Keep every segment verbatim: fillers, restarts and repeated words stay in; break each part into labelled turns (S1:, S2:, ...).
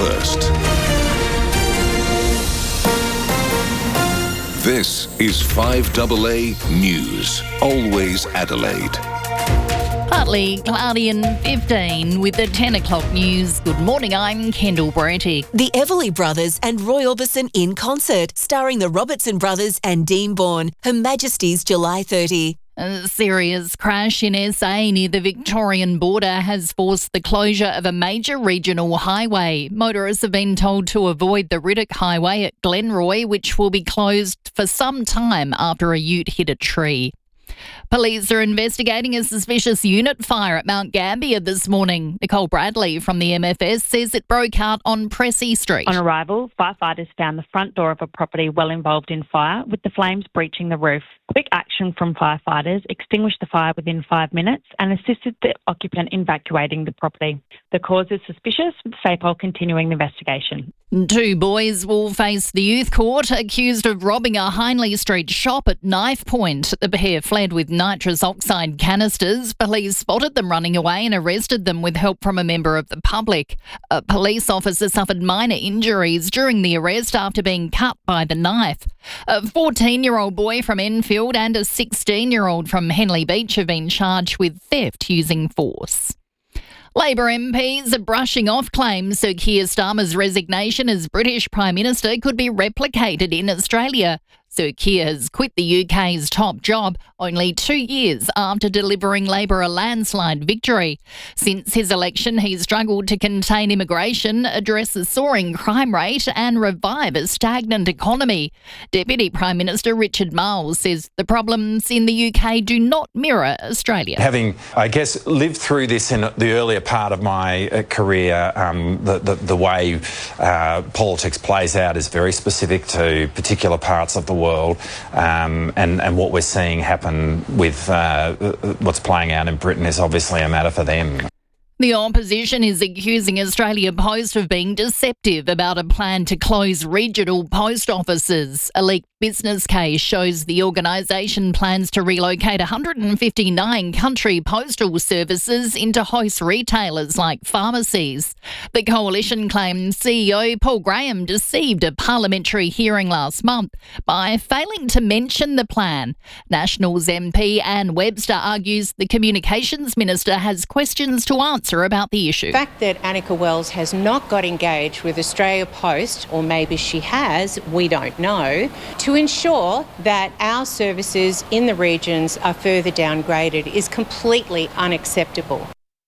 S1: first. This is five A A News, always Adelaide.
S2: Partly cloudy and fifteen with the ten o'clock news. Good morning, I'm Kendall Brettick.
S3: The Everly Brothers and Roy Orbison in concert, starring the Robertson Brothers and Dean Bourne. Her Majesty's July thirtieth.
S2: A serious crash in S A near the Victorian border has forced the closure of a major regional highway. Motorists have been told to avoid the Riddoch Highway at Glenroy, which will be closed for some time after a ute hit a tree. Police are investigating a suspicious unit fire at Mount Gambier this morning. Nicole Bradley from the M F S says it broke out on Pressy Street.
S4: On arrival, firefighters found the front door of a property well involved in fire, with the flames breaching the roof. Quick action from firefighters extinguished the fire within five minutes and assisted the occupant in evacuating the property. The cause is suspicious, with SAPOL continuing the investigation.
S2: Two boys will face the youth court accused of robbing a Hindley Street shop at knife point. The pair fled with nitrous oxide canisters. Police spotted them running away and arrested them with help from a member of the public. A police officer suffered minor injuries during the arrest after being cut by the knife. A fourteen-year-old boy from Enfield and a sixteen-year-old from Henley Beach have been charged with theft using force. Labor M Ps are brushing off claims Sir Keir Starmer's resignation as British Prime Minister could be replicated in Australia. Sir Keir has quit the U K's top job only two years after delivering Labor a landslide victory. Since his election, he's struggled to contain immigration, address a soaring crime rate and revive a stagnant economy. Deputy Prime Minister Richard Marles says the problems in the U K do not mirror Australia.
S5: Having, I guess, lived through this in the earlier part of my uh, career, um, the, the, the way uh, politics plays out is very specific to particular parts of the world, um, and, and what we're seeing happen with uh, what's playing out in Britain is obviously a matter for them.
S2: The opposition is accusing Australia Post of being deceptive about a plan to close regional post offices. A leaked business case shows the organisation plans to relocate one hundred fifty-nine country postal services into host retailers like pharmacies. The coalition claims C E O Paul Graham deceived a parliamentary hearing last month by failing to mention the plan. Nationals M P Anne Webster argues the Communications Minister has questions to answer about the issue.
S6: The fact that Annika Wells has not got engaged with Australia Post, or maybe she has, we don't know, to ensure that our services in the regions are further downgraded is completely unacceptable.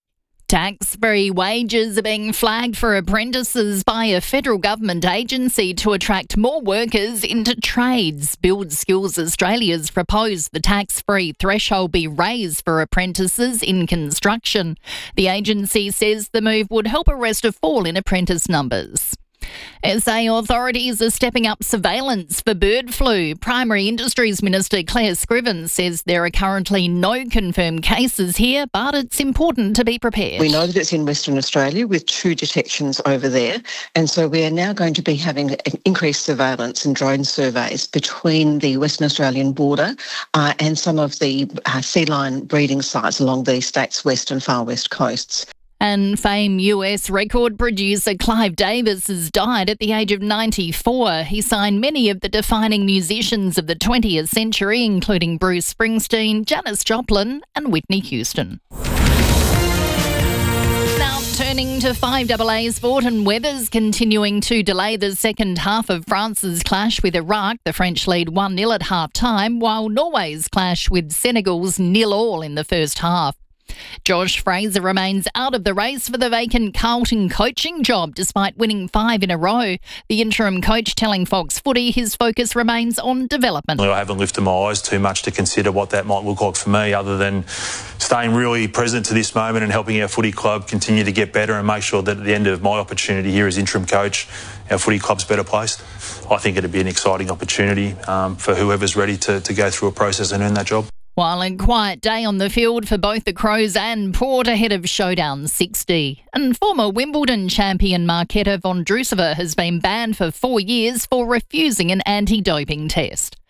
S2: Tax-free wages are being flagged for apprentices by a federal government agency to attract more workers into trades. Build Skills Australia's proposed the tax-free threshold be raised for apprentices in construction. The agency says the move would help arrest a fall in apprentice numbers. S A authorities are stepping up surveillance for bird flu. Primary Industries Minister Claire Scriven says there are currently no confirmed cases here, but it's important to be prepared.
S7: We know that it's in Western Australia with two detections over there, and so we are now going to be having increased surveillance and drone surveys between the Western Australian border uh, and some of the uh, sea lion breeding sites along the state's west and far west coasts.
S2: And famed U S record producer Clive Davis has died at the age of ninety-four. He signed many of the defining musicians of the twentieth century, including Bruce Springsteen, Janis Joplin and Whitney Houston. Now turning to five A A sport, and weather's continuing to delay the second half of France's clash with Iraq. The French lead one nil at half-time, while Norway's clash with Senegal's nil all in the first half. Josh Fraser remains out of the race for the vacant Carlton coaching job despite winning five in a row. The interim coach telling Fox Footy his focus remains on development.
S8: I haven't lifted my eyes too much to consider what that might look like for me, other than staying really present to this moment and helping our footy club continue to get better and make sure that at the end of my opportunity here as interim coach, our footy club's better placed. I think it'd be an exciting opportunity um, for whoever's ready to, to go through a process and earn that job.
S2: While a quiet day on the field for both the Crows and Port ahead of Showdown sixty. And former Wimbledon champion Marketa Vondrousova has been banned for four years for refusing an anti-doping test.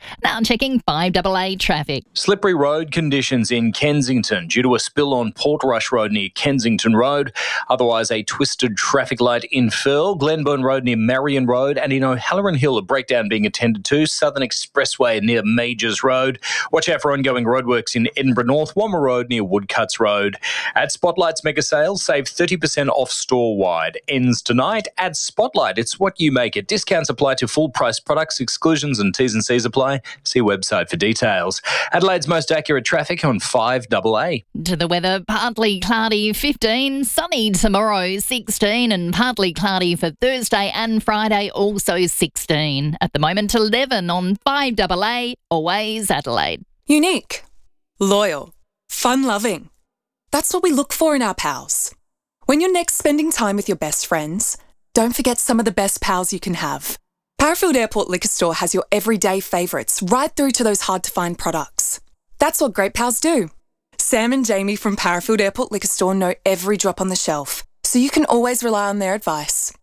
S2: Now checking five A A traffic.
S9: Slippery road conditions in Kensington due to a spill on Portrush Road near Kensington Road. Otherwise, a twisted traffic light in Firle, Glenburn Road near Marion Road, and in O'Halloran Hill, a breakdown being attended to. Southern Expressway near Majors Road. Watch out for ongoing roadworks in Edinburgh North, Wommer Road near Woodcuts Road. At Spotlight's mega sale, save thirty percent off store-wide. Ends tonight at Spotlight. It's what you make it. Discounts apply to full-price products. Exclusions and T's and C's apply. See website for details. Adelaide's most accurate traffic on five A A.
S2: To the weather, partly cloudy fifteen, sunny tomorrow sixteen, and partly cloudy for Thursday and Friday also sixteen. At the moment eleven on five A A, always Adelaide.
S10: Unique, loyal, fun-loving. That's what we look for in our pals. When you're next spending time with your best friends, don't forget some of the best pals you can have. Parafield Airport Liquor Store has your everyday favourites right through to those hard-to-find products. That's what great pals do. Sam and Jamie from Parafield Airport Liquor Store know every drop on the shelf, so you can always rely on their advice.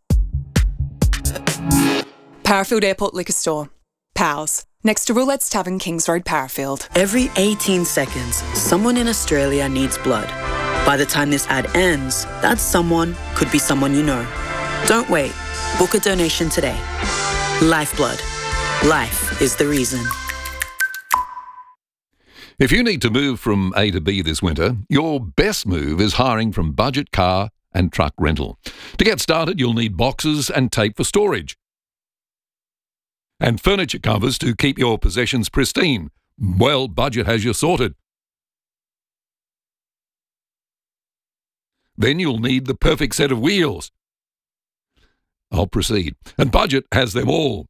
S10: Parafield Airport Liquor Store. Pals. Next to Roulette's Tavern, Kings Road, Parafield.
S11: Every eighteen seconds, someone in Australia needs blood. By the time this ad ends, that someone could be someone you know. Don't wait. Book a donation today. Lifeblood. Life is the reason.
S12: If you need to move from A to B this winter, your best move is hiring from Budget Car and Truck Rental. To get started, you'll need boxes and tape for storage, and furniture covers to keep your possessions pristine. Well, Budget has you sorted. Then you'll need the perfect set of wheels. I'll proceed. And Budget has them all.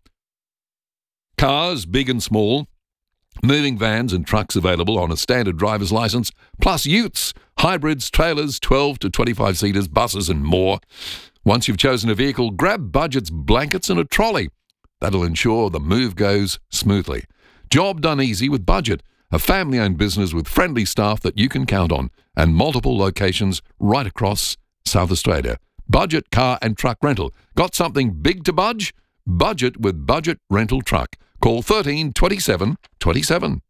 S12: Cars, big and small, moving vans and trucks available on a standard driver's licence, plus utes, hybrids, trailers, twelve to twenty-five seaters, buses and more. Once you've chosen a vehicle, grab Budget's blankets and a trolley. That'll ensure the move goes smoothly. Job done easy with Budget, a family-owned business with friendly staff that you can count on, and multiple locations right across South Australia. Budget Car and Truck Rental. Got something big to budge? Budget with Budget Rental Truck. Call thirteen twenty-seven twenty-seven.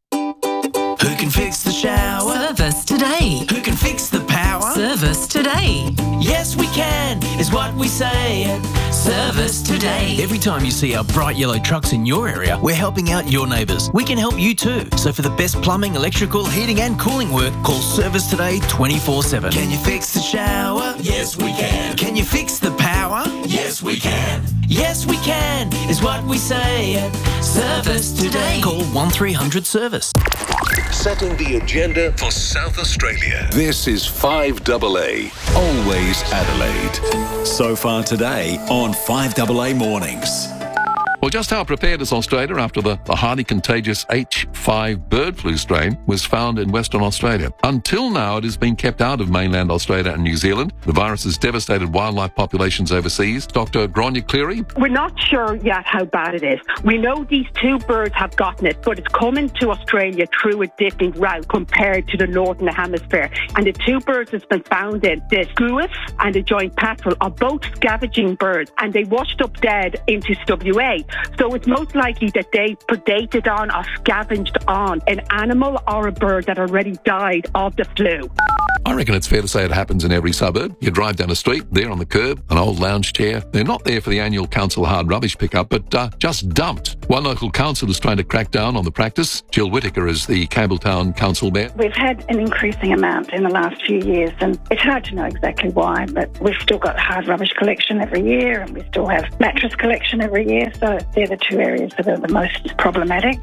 S13: Who can fix the shower?
S14: Service today.
S13: Who can fix the power?
S14: Service today.
S13: Yes, we can, is what we say at Service Today.
S14: Every time you see our bright yellow trucks in your area, we're helping out your neighbours. We can help you too. So for the best plumbing, electrical, heating and cooling work, call Service Today twenty-four seven.
S13: Can you fix the shower? Yes, we can. Can you fix the power? Yes, we can. Yes, we can, is what we say at Service Today.
S14: Call one three hundred service.
S1: Setting the agenda for South Australia. This is five A A, always Adelaide.
S15: So far today on five A A Mornings.
S12: Well, just how prepared is Australia after the, the highly contagious H five bird flu strain was found in Western Australia? Until now, it has been kept out of mainland Australia and New Zealand. The virus has devastated wildlife populations overseas. Doctor Gráinne Cleary?
S16: We're not sure yet how bad it is. We know these two birds have gotten it, but it's coming to Australia through a different route compared to the Northern Hemisphere. And the two birds that's been found in, the skuas and the giant petrel, are both scavenging birds, and they washed up dead into W A. So it's most likely that they predated on or scavenged on an animal or a bird that already died of the flu.
S12: I reckon it's fair to say it happens in every suburb. You drive down a street, there on the curb, an old lounge chair. They're not there for the annual council hard rubbish pickup, but uh, just dumped. One local council is trying to crack down on the practice. Jill Whittaker is the Campbelltown Council Mayor.
S17: We've had an increasing amount in the last few years, and it's hard to know exactly why, but we've still got hard rubbish collection every year, and we still have mattress collection every year, so they're the two areas that are the most problematic.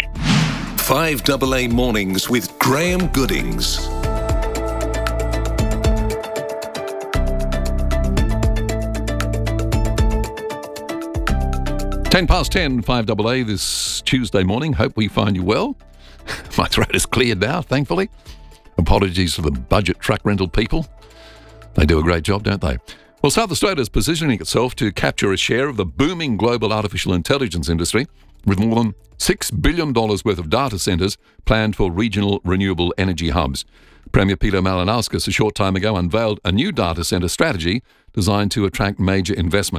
S1: five A A Mornings with Graham Goodings.
S12: Ten past ten, five A A this Tuesday morning. Hope we find you well. My throat is cleared now, thankfully. Apologies to the Budget Truck Rental people. They do a great job, don't they? Well, South Australia is positioning itself to capture a share of the booming global artificial intelligence industry, with more than six billion dollars worth of data centres planned for regional renewable energy hubs. Premier Peter Malinauskas a short time ago unveiled a new data centre strategy designed to attract major investment.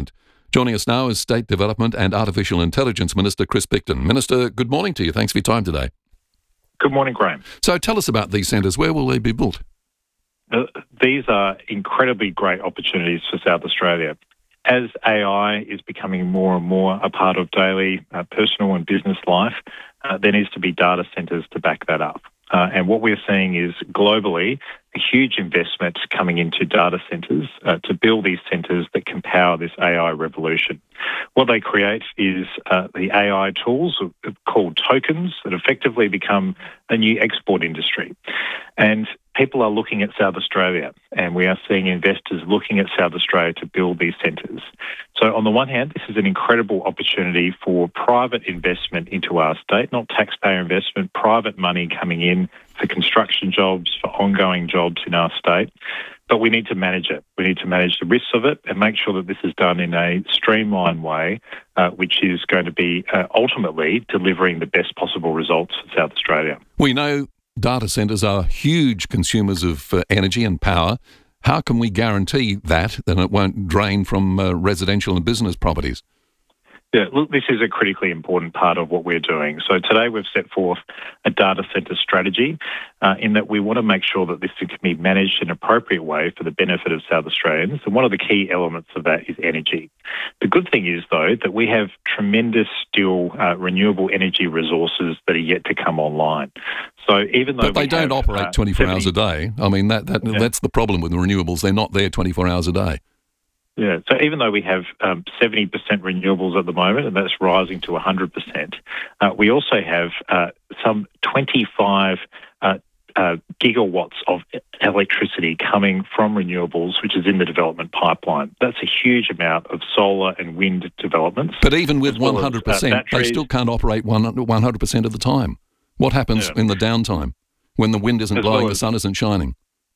S12: Joining us now is State Development and Artificial Intelligence Minister Chris Bicton. Minister, good morning to you. Thanks for your time today.
S18: Good morning, Graham.
S12: So tell us about these centres. Where will they be built?
S18: Uh, these are incredibly great opportunities for South Australia. As A I is becoming more and more a part of daily uh, personal and business life, uh, there needs to be data centres to back that up. Uh, and what we're seeing is globally a huge investment coming into data centres uh, to build these centres that can power this A I revolution. What they create is uh, the A I tools called tokens that effectively become a new export industry. And people are looking at South Australia, and we are seeing investors looking at South Australia to build these centres. So on the one hand, this is an incredible opportunity for private investment into our state, not taxpayer investment, private money coming in for construction jobs, for ongoing jobs in our state. But we need to manage it. We need to manage the risks of it and make sure that this is done in a streamlined way, uh, which is going to be uh, ultimately delivering the best possible results for South Australia.
S12: We know data centres are huge consumers of uh, energy and power. How can we guarantee that, that it won't drain from uh, residential and business properties?
S18: Yeah, look, this is a critically important part of what we're doing. So today we've set forth a data centre strategy uh, in that we want to make sure that this can be managed in an appropriate way for the benefit of South Australians. And one of the key elements of that is energy. The good thing is, though, that we have tremendous still uh, renewable energy resources that are yet to come online. So even though
S12: But they don't
S18: have,
S12: operate
S18: uh,
S12: twenty-four
S18: seventy
S12: hours a day. I mean, that, that
S18: Yeah.
S12: that's the problem with the renewables. They're not there twenty-four hours a day.
S18: Yeah, so even though we have um, seventy percent renewables at the moment, and that's rising to one hundred percent, uh, we also have uh, some twenty-five uh, uh, gigawatts of electricity coming from renewables, which is in the development pipeline. That's a huge amount of solar and wind developments.
S12: But even with
S18: as well as,
S12: one hundred percent,
S18: uh,
S12: they
S18: batteries.
S12: still can't operate one hundred percent of the time. What happens
S18: Yeah.
S12: in the downtime when the wind isn't
S18: As
S12: blowing,
S18: well
S12: the
S18: as-
S12: sun isn't shining?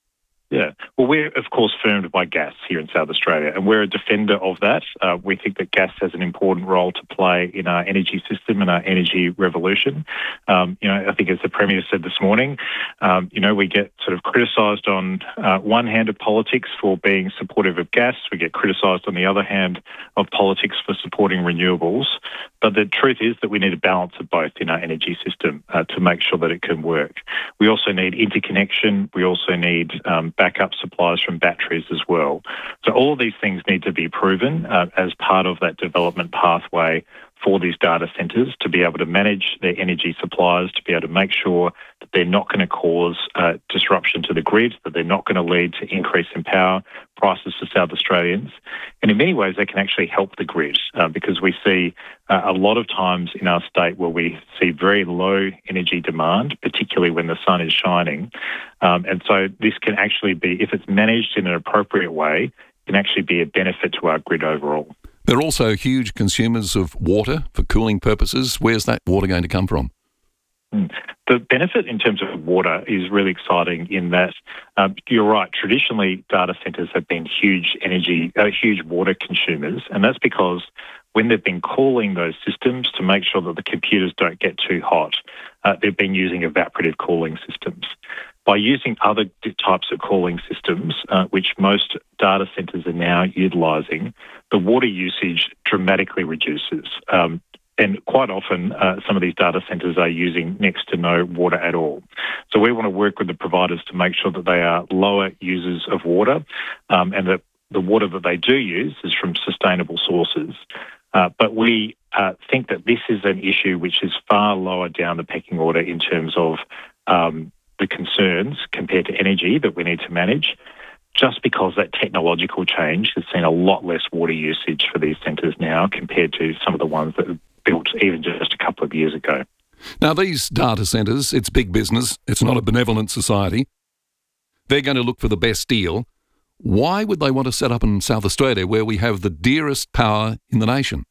S18: Yeah. Well, we're, of course, firmed by gas here in South Australia, and we're a defender of that. Uh, we think that gas has an important role to play in our energy system and our energy revolution. Um, you know, I think as the Premier said this morning, um, you know, we get sort of criticised on uh, one hand of politics for being supportive of gas. We get criticised on the other hand of politics for supporting renewables. But the truth is that we need a balance of both in our energy system uh, to make sure that it can work. We also need interconnection. We also need um, backup supplies from batteries as well. So all of these things need to be proven uh, as part of that development pathway for these data centres to be able to manage their energy supplies, to be able to make sure that they're not going to cause uh, disruption to the grid, that they're not going to lead to increase in power prices for South Australians. And in many ways, they can actually help the grid uh, because we see uh, a lot of times in our state where we see very low energy demand, particularly when the sun is shining. Um, and so this can actually be, if it's managed in an appropriate way, can actually be a benefit to our grid overall.
S12: They're also huge consumers of water for cooling purposes. Where's that water going to come from?
S18: Mm. The benefit in terms of water is really exciting in that um, you're right. Traditionally, data centres have been huge energy, uh, huge water consumers, and that's because when they've been cooling those systems to make sure that the computers don't get too hot, uh, they've been using evaporative cooling systems. By using other types of cooling systems, uh, which most data centres are now utilising, the water usage dramatically reduces. Um, and quite often, uh, some of these data centres are using next to no water at all. So we want to work with the providers to make sure that they are lower users of water um, and that the water that they do use is from sustainable sources. Uh, but we uh, think that this is an issue which is far lower down the pecking order in terms of um, the concerns compared to energy that we need to manage, just because that technological change has seen a lot less water usage for these centres now compared to some of the ones that were built even just a couple of years ago.
S12: Now, these data centres, it's big business. It's not a benevolent society. They're going to look for the best deal. Why would they want to set up in South Australia where we have the dearest power in the nation?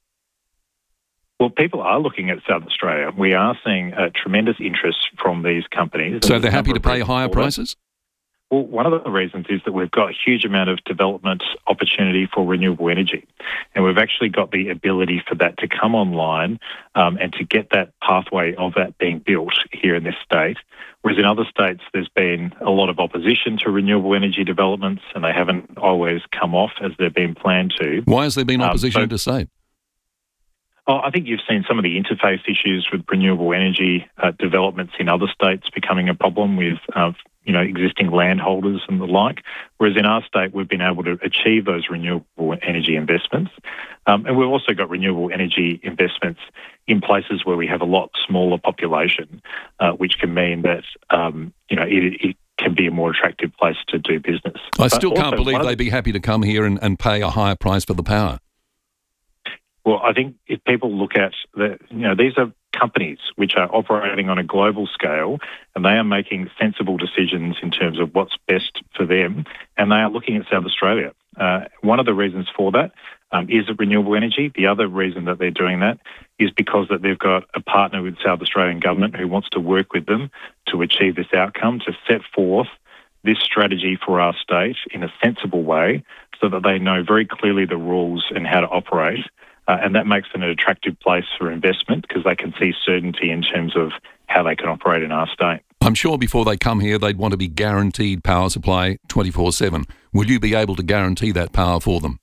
S18: Well, people are looking at South Australia. We are seeing a tremendous interest from these companies.
S12: So they're happy to pay higher prices?
S18: Well, one of the reasons is that we've got a huge amount of development opportunity for renewable energy. And we've actually got the ability for that to come online um, and to get that pathway of that being built here in this state Whereas in other states, there's been a lot of opposition to renewable energy developments, and they haven't always come off as they've been planned to.
S12: Why has there been opposition
S18: um, so,
S12: interstate?
S18: Oh, I think you've seen some of the interface issues with renewable energy uh, developments in other states becoming a problem with, uh, you know, existing landholders and the like. Whereas in our state, we've been able to achieve those renewable energy investments. Um, and we've also got renewable energy investments in places where we have a lot smaller population, uh, which can mean that, um, you know, it, it can be a more attractive place to do business.
S12: I still can't believe they'd be happy to come here and, and pay a higher price for the power.
S18: Well, I think if people look at the, you know, these are companies which are operating on a global scale, and they are making sensible decisions in terms of what's best for them, and they are looking at South Australia. Uh, one of the reasons for that um, is renewable energy. The other reason that they're doing that is because that they've got a partner with South Australian government who wants to work with them to achieve this outcome, to set forth this strategy for our state in a sensible way so that they know very clearly the rules and how to operate. Uh, and that makes it an attractive place for investment because they can see certainty in terms of how they can operate in our state.
S12: I'm sure before they come here, they'd want to be guaranteed power supply twenty-four seven. Will you be able to guarantee that power for them?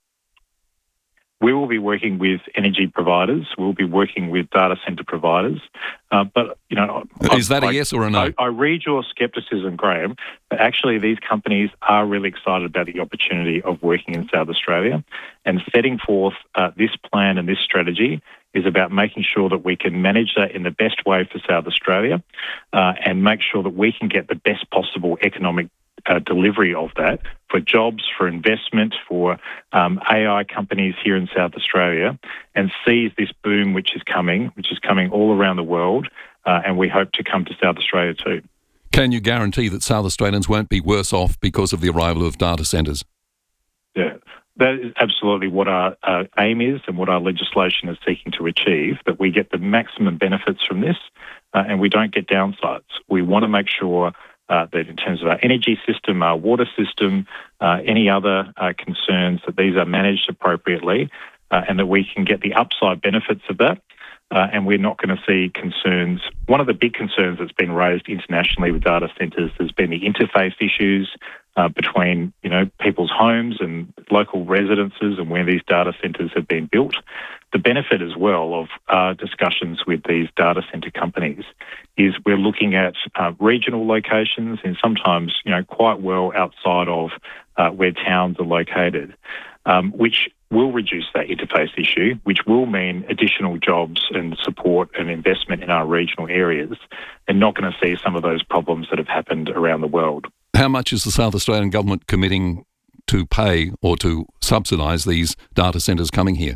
S18: We will be working with energy providers. We'll be working with data centre providers. Uh, but, you know...
S12: Is
S18: I,
S12: that a yes or a no?
S18: I, I read your scepticism, Graham, but actually these companies are really excited about the opportunity of working in South Australia. And setting forth uh, this plan and this strategy is about making sure that we can manage that in the best way for South Australia uh, and make sure that we can get the best possible economic Uh, delivery of that for jobs, for investment, for um, A I companies here in South Australia, and seize this boom which is coming, which is coming all around the world, uh, and we hope to come to South Australia too.
S12: Can you guarantee that South Australians won't be worse off because of the arrival of data centres?
S18: Yeah, that is absolutely what our uh, aim is and what our legislation is seeking to achieve, that we get the maximum benefits from this uh, and we don't get downsides. We want to make sure Uh, that in terms of our energy system, our water system, uh, any other uh, concerns, that these are managed appropriately uh, and that we can get the upside benefits of that. Uh, and we're not going to see concerns. One of the big concerns that's been raised internationally with data centres has been the interface issues uh, between, you know, people's homes and local residences and where these data centres have been built. The benefit as well of uh, discussions with these data centre companies is we're looking at uh, regional locations and sometimes, you know, quite well outside of uh, where towns are located, um, which will reduce that interface issue, which will mean additional jobs and support and investment in our regional areas, and not going to see some of those problems that have happened around the world.
S12: How much is the South Australian government committing to pay or to subsidise these data centres coming here?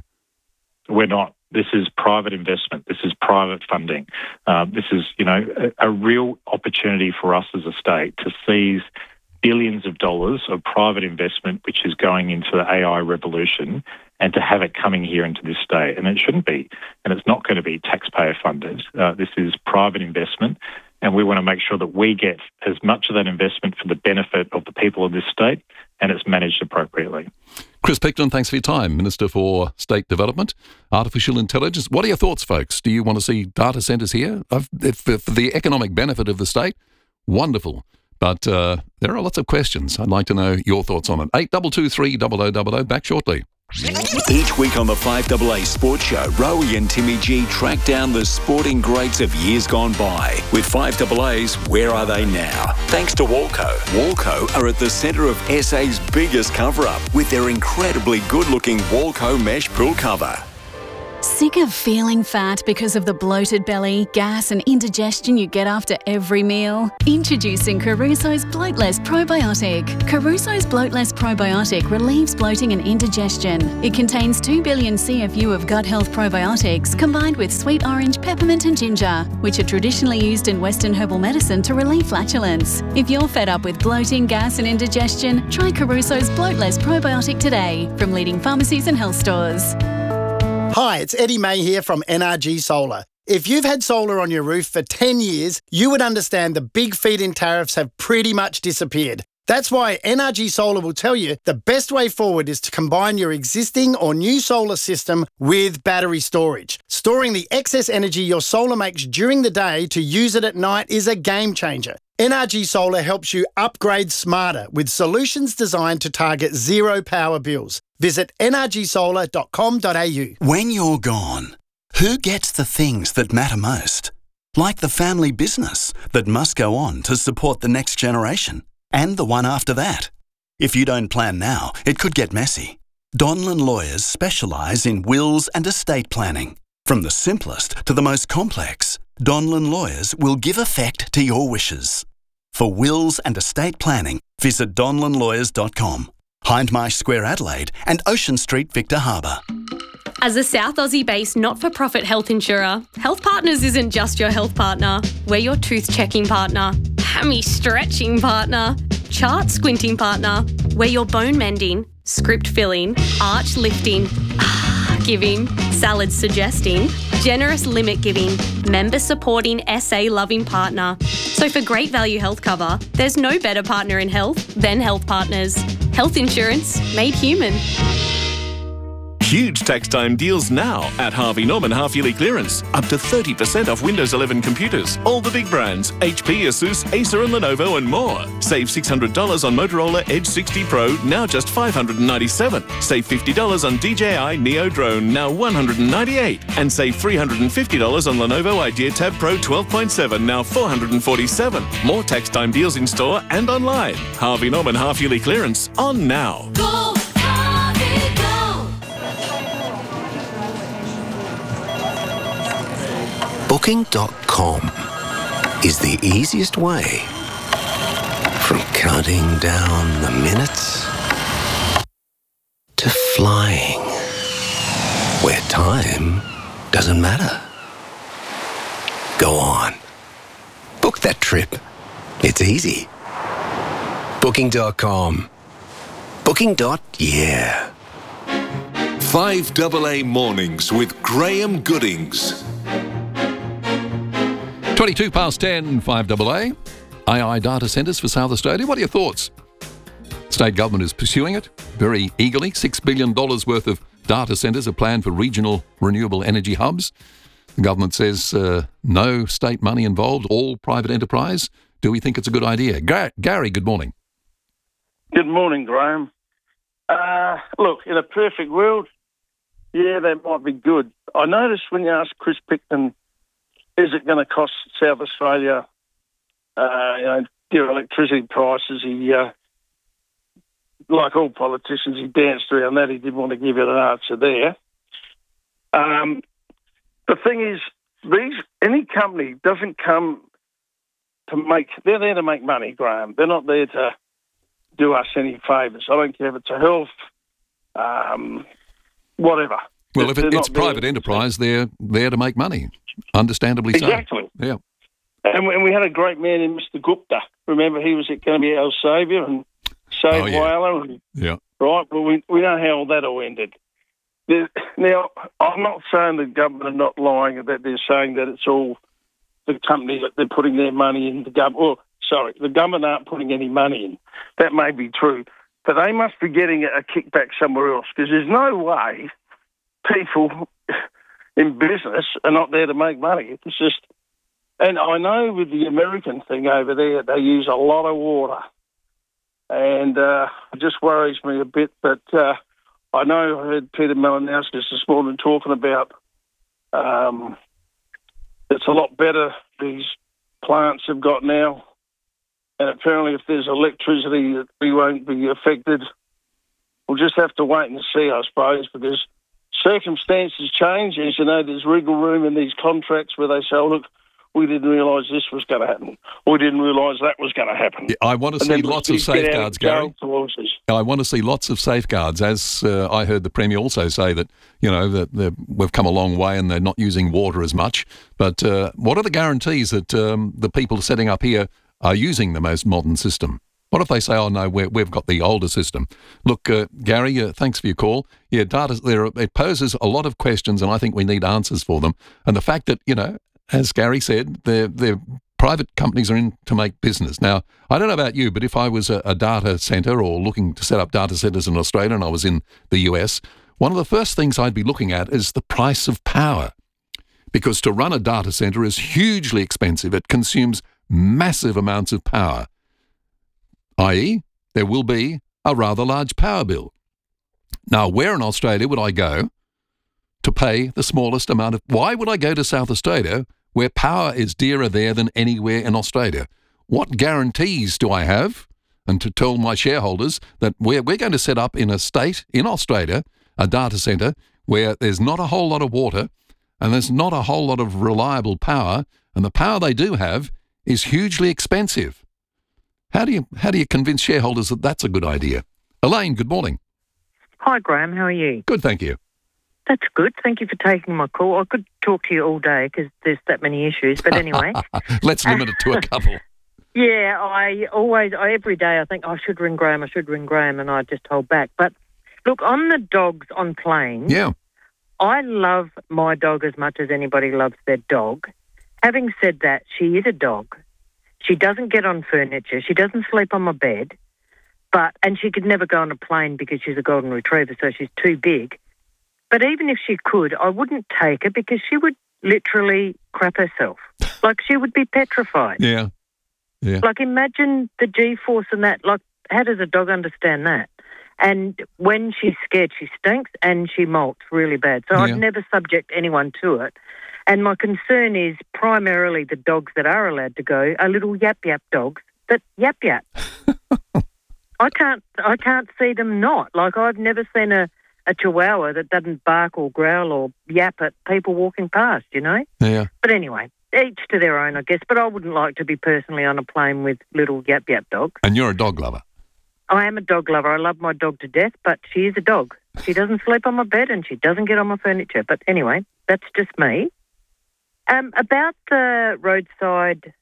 S18: We're not. This is private investment. This is private funding. Uh, this is, you know, a, a real opportunity for us as a state to seize billions of dollars of private investment, which is going into the A I revolution, and to have it coming here into this state. And it shouldn't be. And it's not going to be taxpayer funded. Uh, this is private investment. And we want to make sure that we get as much of that investment for the benefit of the people of this state, and it's managed appropriately.
S12: Chris Picton, thanks for your time. Minister for State Development, Artificial Intelligence. What are your thoughts, folks? Do you want to see data centres here? I've, for, for the economic benefit of the state, wonderful. But uh, there are lots of questions. I'd like to know your thoughts on it. eight two two three, double oh double oh, back shortly.
S15: Each week on the five A A Sports Show, Rowie and Timmy G track down the sporting greats of years gone by. With five A A's Where Are They Now? Thanks to Walco. Walco are at the centre of S A's biggest cover-up with their incredibly good-looking Walco mesh pool cover.
S19: Sick of feeling fat because of the bloated belly, gas and indigestion you get after every meal? Introducing Caruso's Bloatless Probiotic. Caruso's Bloatless Probiotic relieves bloating and indigestion. It contains two billion C F U of gut health probiotics combined with sweet orange, peppermint and ginger, which are traditionally used in Western herbal medicine to relieve flatulence. If you're fed up with bloating, gas and indigestion, try Caruso's Bloatless Probiotic today from leading pharmacies and health stores.
S20: Hi, it's Eddie May here from N R G Solar. If you've had solar on your roof for ten years, you would understand the big feed-in tariffs have pretty much disappeared. That's why N R G Solar will tell you the best way forward is to combine your existing or new solar system with battery storage. Storing the excess energy your solar makes during the day to use it at night is a game changer. N R G Solar helps you upgrade smarter with solutions designed to target zero power bills. Visit n r g solar dot com dot a u.
S21: When you're gone, who gets the things that matter most? Like the family business that must go on to support the next generation and the one after that. If you don't plan now, it could get messy. Donlan Lawyers specialise in wills and estate planning. From the simplest to the most complex, Donlan Lawyers will give effect to your wishes. For wills and estate planning, visit donlan lawyers dot com, Hindmarsh Square Adelaide and Ocean Street Victor Harbour.
S22: As a South Aussie-based not-for-profit health insurer, Health Partners isn't just your health partner. We're your tooth-checking partner, hammy-stretching partner, chart-squinting partner. We're your bone-mending, script-filling, arch-lifting, giving, salad-suggesting, generous limit-giving, member-supporting, S A-loving partner. So for great value health cover, there's no better partner in health than Health Partners. Health insurance made human.
S23: Huge tax time deals now at Harvey Norman half-yearly clearance. Up to thirty percent off Windows eleven computers. All the big brands, H P, Asus, Acer and Lenovo and more. Save six hundred dollars on Motorola Edge sixty Pro, now just five hundred ninety-seven dollars. Save fifty dollars on D J I Neo Drone, now one hundred ninety-eight dollars. And save three hundred fifty dollars on Lenovo Idea Tab Pro twelve point seven, now four hundred forty-seven dollars. More tax time deals in store and online. Harvey Norman half-yearly clearance on now.
S13: Go!
S1: Booking dot com is the easiest way from counting down the minutes to flying, where time doesn't matter. Go on. Book that trip. It's easy. Booking dot com. Booking. Yeah. five double A Mornings with Graham Goodings.
S12: twenty-two past ten, five double A. A I data centres for South Australia. What are your thoughts? State government is pursuing it very eagerly. six billion dollars worth of data centres are planned for regional renewable energy hubs. The government says uh, no state money involved, all private enterprise. Do we think it's a good idea? Gar- Gary, good morning.
S24: Good morning, Graham. Uh, look, in a perfect world, yeah, that might be good. I noticed when you asked Chris Picton, is it going to cost South Australia, uh, you know, dear electricity prices? He, uh, like all politicians, he danced around that. He didn't want to give it an answer there. Um, the thing is, these any company doesn't come to make. They're there to make money, Graham. They're not there to do us any favours. I don't care if it's a health, um, whatever.
S12: Well, if it, it's private
S24: there.
S12: enterprise, they're there to make money. Understandably so.
S24: Exactly.
S12: Yeah.
S24: And we, and we had a great man in Mister Gupta. Remember, he was going to be our saviour and save
S12: Oh, yeah.
S24: Whaler. And,
S12: Yeah.
S24: right? Well, we, we know how that all ended. There, now, I'm not saying the government are not lying, that they're saying that it's all the company that they're putting their money in. The government, well, sorry, the government aren't putting any money in. That may be true. But they must be getting a kickback somewhere else, because there's no way people in business are not there to make money. It's just, and I know with the American thing over there, they use a lot of water, and uh, it just worries me a bit. But uh, I know I heard Peter Malinowskis this morning talking about um, it's a lot better these plants have got now, and apparently if there's electricity, we won't be affected. We'll just have to wait and see, I suppose, because circumstances change. As you know, there's wriggle room in these contracts where they say, oh, look, we didn't realise this was going to happen. We didn't realise that was going to happen.
S12: Yeah, I want to
S24: And
S12: see
S24: then
S12: lots
S24: we
S12: of
S24: get out
S12: safeguards,
S24: and go
S12: Gary.
S24: towards us.
S12: I want to see lots of safeguards, as uh, I heard the Premier also say that, you know, that that we've come a long way and they're not using water as much. But uh, what are the guarantees that um, the people setting up here are using the most modern system? What if they say, oh, no, we're, we've got the older system? Look, uh, Gary, uh, thanks for your call. Yeah, data, there, it poses a lot of questions, and I think we need answers for them. And the fact that, you know, as Gary said, they're, they're private companies are in to make business. Now, I don't know about you, but if I was a, a data centre or looking to set up data centres in Australia and I was in the U S, one of the first things I'd be looking at is the price of power. Because to run a data centre is hugely expensive. It consumes massive amounts of power, that is there will be a rather large power bill. Now, where in Australia would I go to pay the smallest amount of... Why would I go to South Australia where power is dearer there than anywhere in Australia? What guarantees do I have? And to tell my shareholders that we're, we're going to set up in a state in Australia a data centre where there's not a whole lot of water and there's not a whole lot of reliable power, and the power they do have is hugely expensive. How do you how do you convince shareholders that that's a good idea? Elaine, good morning.
S3: Hi, Graham. How are you?
S12: Good, thank you.
S3: That's good. Thank you for taking my call. I could talk to you all day because there's that many issues, but anyway.
S12: Let's limit it to a couple.
S3: Yeah, I always, I, every day I think, oh, I should ring Graham, I should ring Graham, and I just hold back. But look, on the dogs on planes,
S12: yeah.
S3: I love my dog as much as anybody loves their dog. Having said that, she is a dog. She doesn't get on furniture. She doesn't sleep on my bed. But and she could never go on a plane because she's a golden retriever, so she's too big. But even if she could, I wouldn't take her because she would literally crap herself. Like, she would be petrified.
S12: Yeah. Yeah.
S3: Like, imagine the G-force and that. Like, how does a dog understand that? And when she's scared, she stinks and she molts really bad. So
S12: Yeah.
S3: I'd never subject anyone to it. And my concern is primarily the dogs that are allowed to go are little yap-yap dogs that yap-yap. I can't I can't see them not. Like, I've never seen a, a chihuahua that doesn't bark or growl or yap at people walking past, you know?
S12: Yeah.
S3: But anyway, each to their own, I guess. But I wouldn't like to be personally on a plane with little yap-yap dogs.
S12: And you're a dog lover.
S3: I am a dog lover. I love my dog to death, but she is a dog. She doesn't sleep on my bed and she doesn't get on my furniture. But anyway, that's just me. Um, about the roadside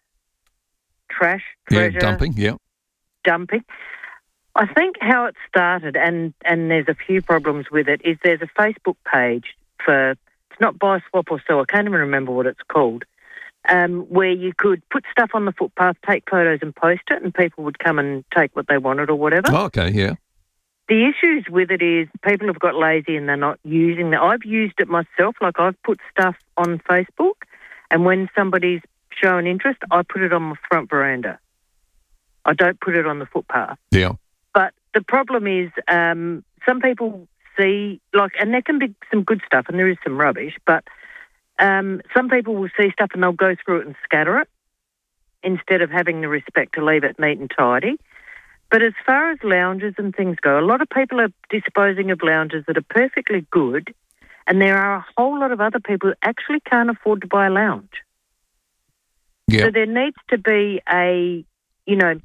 S3: trash, treasure,
S12: Yeah, dumping, yeah.
S3: dumping. I think how it started, and, and there's a few problems with it, is there's a Facebook page for, it's not buy, swap or sell, I can't even remember what it's called, um, where you could put stuff on the footpath, take photos and post it, and people would come and take what they wanted or whatever.
S12: Oh, okay, yeah.
S3: The issues with it is people have got lazy and they're not using it. I've used it myself, like I've put stuff on Facebook, and when somebody's shown interest, I put it on my front veranda. I don't put it on the footpath.
S12: Yeah.
S3: But the problem is um, some people see, like, and there can be some good stuff and there is some rubbish, but um, some people will see stuff and they'll go through it and scatter it instead of having the respect to leave it neat and tidy. But as far as lounges and things go, a lot of people are disposing of lounges that are perfectly good, and there are a whole lot of other people who actually can't afford to buy a lounge.
S12: Yeah.
S3: So there needs to be a, you know,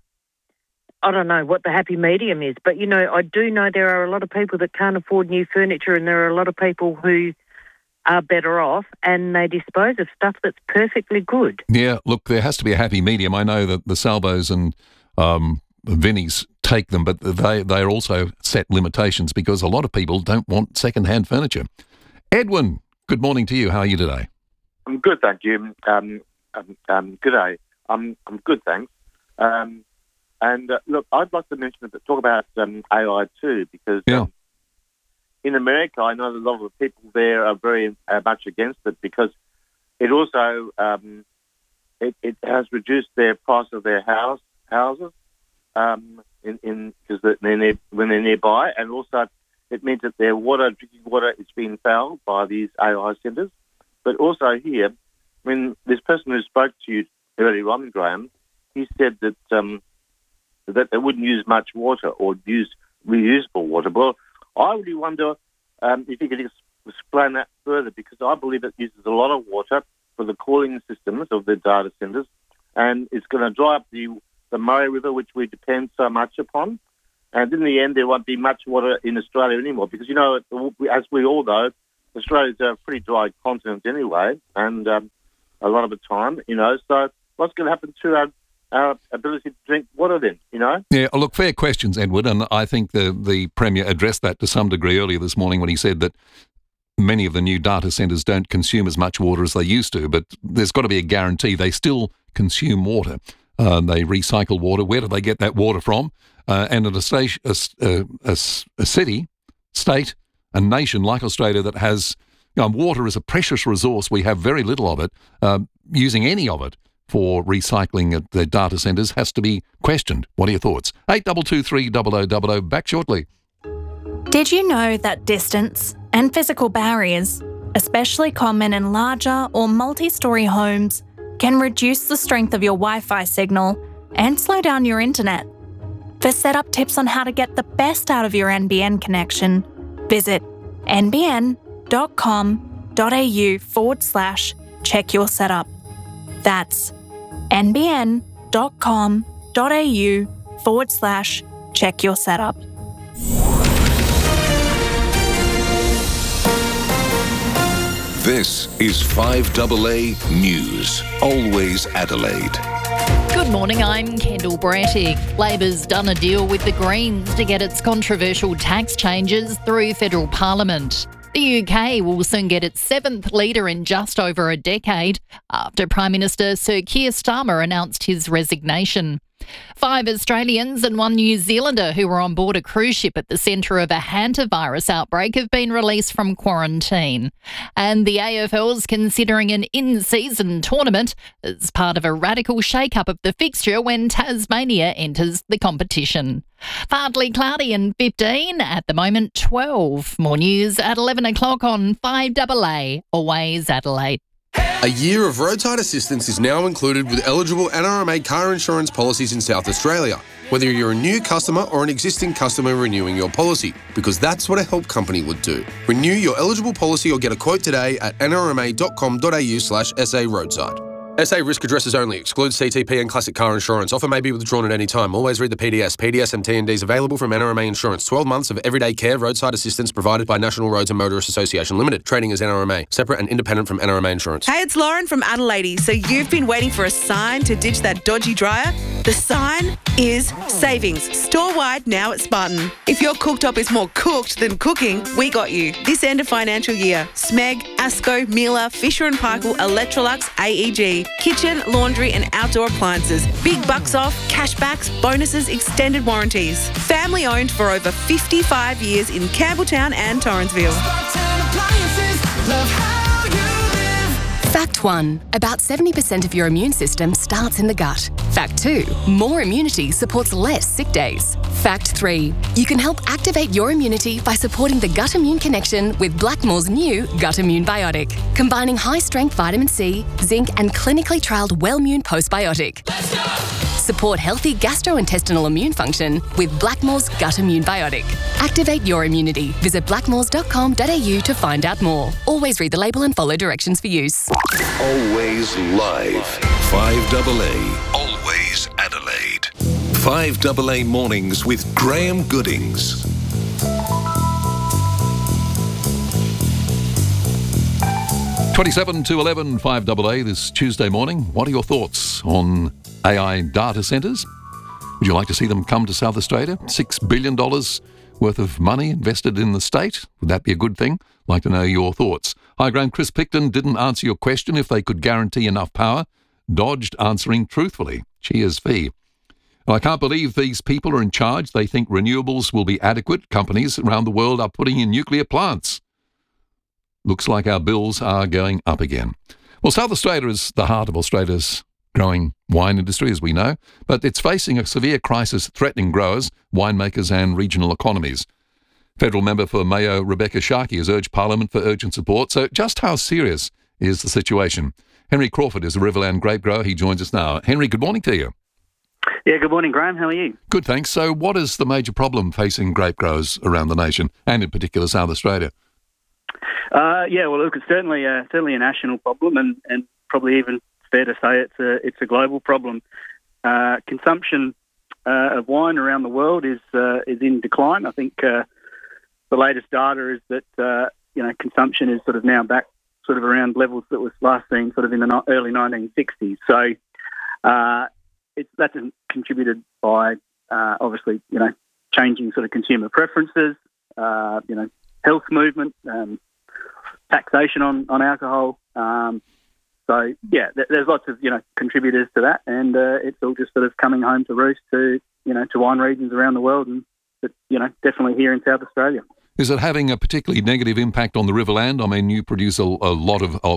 S3: I don't know what the happy medium is, but, you know, I do know there are a lot of people that can't afford new furniture, and there are a lot of people who are better off and they dispose of stuff that's perfectly good.
S12: Yeah, look, there has to be a happy medium. I know that the Salvos and um, Vinnies take them, but they, they also set limitations because a lot of people don't want second-hand furniture. Edwin, good morning to you. How are you today?
S4: I'm good, thank you. Um, um, um, good day. I'm, I'm good, thanks. Um, and uh, look, I'd like to mention that talk about um, A I too, because
S12: yeah.
S4: um, in America, I know that a lot of the people there are very uh, much against it because it also um, it, it has reduced their price of their house houses um, in in because they're near, when they're nearby, and also it means that their water, drinking water, is being fouled by these A I centres. But also here, when this person who spoke to you earlier on, Graham, he said that um, that they wouldn't use much water or use reusable water. Well, I really wonder um, if you could ex- explain that further, because I believe it uses a lot of water for the cooling systems of the data centres, and it's going to dry up the, the Murray River, which we depend so much upon. And in the end, there won't be much water in Australia anymore, because, you know, as we all know, Australia's a pretty dry continent anyway, and um, a lot of the time, you know, so what's going to happen to our our ability to drink water then, you know?
S12: Yeah, look, fair questions, Edward, and I think the, the Premier addressed that to some degree earlier this morning when he said that many of the new data centres don't consume as much water as they used to, but there's got to be a guarantee they still consume water. Uh, they recycle water. Where do they get that water from? Uh, and at a, station, a, a, a, a city, state, a nation like Australia that has, you know, water is a precious resource. We have very little of it. Uh, using any of it for recycling at the data centres has to be questioned. What are your thoughts? eight two two three zero zero zero zero. Back shortly.
S5: Did you know that distance and physical barriers, especially common in larger or multi-storey homes, can reduce the strength of your Wi-Fi signal and slow down your internet? For setup tips on how to get the best out of your N B N connection, visit nbn.com.au forward slash check your setup. That's nbn.com.au forward slash check your setup.
S1: This is five A A News, always Adelaide.
S2: Good morning, I'm Kendall Brattick. Labor's done a deal with the Greens to get its controversial tax changes through federal parliament. The U K will soon get its seventh leader in just over a decade after Prime Minister Sir Keir Starmer announced his resignation. Five Australians and one New Zealander who were on board a cruise ship at the centre of a hantavirus outbreak have been released from quarantine. And the A F L's considering an in-season tournament as part of a radical shake-up of the fixture when Tasmania enters the competition. Partly cloudy and fifteen, at the moment twelve. More news at eleven o'clock on five A A, always Adelaide.
S6: A year of roadside assistance is now included with eligible N R M A car insurance policies in South Australia, whether you're a new customer or an existing customer renewing your policy, because that's what a help company would do. Renew your eligible policy or get a quote today at nrma.com.au slash SA roadside. S A risk addresses only. Excludes C T P and classic car insurance. Offer may be withdrawn at any time. Always read the P D S. P D S and T and Ds available from N R M A Insurance. twelve months of everyday care roadside assistance provided by National Roads and Motorists Association Limited. Trading as N R M A. Separate and independent from N R M A Insurance.
S7: Hey, it's Lauren from Adelaide. So you've been waiting for a sign to ditch that dodgy dryer? The sign is savings. Store-wide now at Spartan. If your cooktop is more cooked than cooking, we got you. This end of financial year. Smeg, Asco, Miele, Fisher and Paykel, Electrolux, A E G. Kitchen, laundry and outdoor appliances. Big bucks off, cashbacks, bonuses, extended warranties. Family owned for over fifty-five years in Campbelltown and Torrensville.
S8: Fact one, about seventy percent of your immune system starts in the gut. Fact two, more immunity supports less sick days. Fact three, you can help activate your immunity by supporting the gut immune connection with Blackmore's new Gut Immune Biotic, combining high-strength vitamin C, zinc and clinically trialled Wellmune Postbiotic. Support healthy gastrointestinal immune function with Blackmore's Gut Immune Biotic. Activate your immunity. Visit blackmores dot com dot a u to find out more. Always read the label and follow directions for use.
S1: Always live. five A A, always Adelaide. five A A mornings with Graham Goodings.
S12: twenty-seven to eleven, five A A this Tuesday morning. What are your thoughts on A I data centres? Would you like to see them come to South Australia? six billion dollars worth of money invested in the state. Would that be a good thing? Like to know your thoughts. Hi, Graham. Chris Picton didn't answer your question if they could guarantee enough power. Dodged answering truthfully. Cheers, Fee. Well, I can't believe these people are in charge. They think renewables will be adequate. Companies around the world are putting in nuclear plants. Looks like our bills are going up again. Well, South Australia is the heart of Australia's growing wine industry, as we know, but it's facing a severe crisis threatening growers, winemakers and regional economies. Federal member for Mayo Rebecca Sharkey has urged Parliament for urgent support. So just how serious is the situation? Henry Crawford is a Riverland grape grower. He joins us now. Henry, good morning to you.
S25: Yeah, good morning, Graham. How are you?
S12: Good, thanks. So what is the major problem facing grape growers around the nation, and in particular South Australia?
S25: Uh, yeah, well, look, it's certainly a, certainly a national problem, and, and probably even fair to say it's a it's a global problem. Uh, consumption uh, of wine around the world is uh, is in decline. I think uh, the latest data is that uh, you know consumption is sort of now back sort of around levels that was last seen sort of in the no- early nineteen sixties. So uh, it's that's contributed by uh, obviously you know changing sort of consumer preferences, uh, you know health movement. Um, taxation on, on alcohol. Um, so, yeah, th- there's lots of, you know, contributors to that, and uh, it's all just sort of coming home to roost to, you know, to wine regions around the world, and, but, you know, definitely here in South Australia.
S12: Is it having a particularly negative impact on the Riverland? I mean, you produce a, a lot of, of